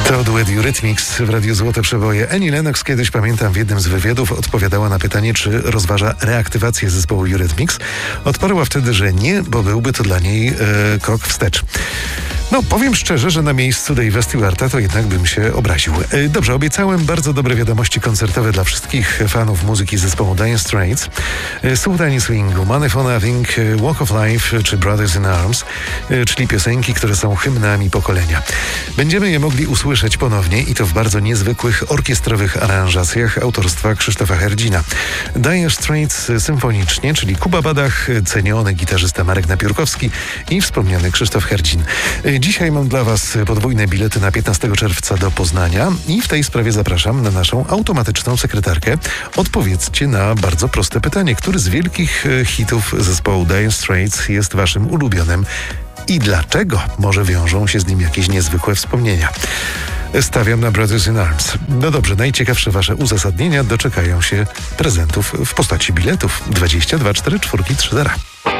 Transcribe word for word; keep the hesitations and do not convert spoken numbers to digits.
To duet Eurythmics w Radiu Złote Przeboje. Annie Lennox kiedyś, pamiętam, w jednym z wywiadów odpowiadała na pytanie, czy rozważa reaktywację zespołu Eurythmics. Odparła wtedy, że nie, bo byłby to dla niej e, krok wstecz. No, powiem szczerze, że na miejscu Dave'a Stewarta to jednak bym się obraził. E, dobrze, obiecałem bardzo dobre wiadomości koncertowe dla wszystkich fanów muzyki zespołu Dire Straits. E, Soul Tiny Swingu, Money for Nothing, Walk of Life czy Brothers in Arms, e, czyli piosenki, które są hymnami pokolenia. Będziemy je mogli usłyszeć ponownie i to w bardzo niezwykłych orkiestrowych aranżacjach autorstwa Krzysztofa Herdzina. Dire Straits symfonicznie, czyli Kuba Badach, ceniony gitarzysta Marek Napiórkowski i wspomniany Krzysztof Herdzin. Dzisiaj mam dla Was podwójne bilety na piętnastego czerwca do Poznania i w tej sprawie zapraszam na naszą automatyczną sekretarkę. Odpowiedzcie na bardzo proste pytanie. Który z wielkich hitów zespołu Dire Straits jest Waszym ulubionym i dlaczego? Może wiążą się z nim jakieś niezwykłe wspomnienia. Stawiam na Brothers in Arms. No dobrze, najciekawsze Wasze uzasadnienia doczekają się prezentów w postaci biletów. dwadzieścia dwa czterdzieści cztery trzy zero.